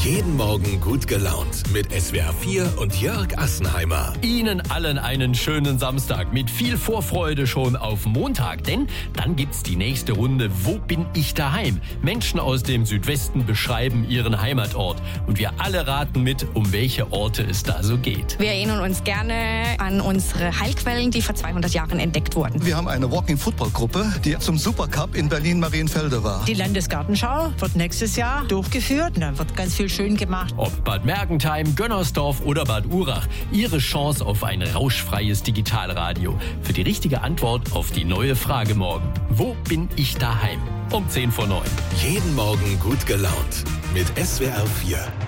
Jeden Morgen gut gelaunt mit SWR 4 und Jörg Assenheimer. Ihnen allen einen schönen Samstag mit viel Vorfreude schon auf Montag, denn dann gibt's die nächste Runde Wo bin ich daheim? Menschen aus dem Südwesten beschreiben ihren Heimatort und wir alle raten mit, um welche Orte es da so geht. Wir erinnern uns gerne an unsere Heilquellen, die vor 200 Jahren entdeckt wurden. Wir haben eine Walking-Football-Gruppe, die zum Supercup in Berlin-Marienfelde war. Die Landesgartenschau wird nächstes Jahr durchgeführt und dann wird ganz viel schön gemacht. Ob Bad Mergentheim, Gönnersdorf oder Bad Urach, Ihre Chance auf ein rauschfreies Digitalradio. Für die richtige Antwort auf die neue Frage morgen. Wo bin ich daheim? Um 10 vor 9. Jeden Morgen gut gelaunt mit SWR 4.